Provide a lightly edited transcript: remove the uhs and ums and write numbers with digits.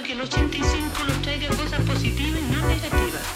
que el 85 nos traiga cosas positivas y no negativas.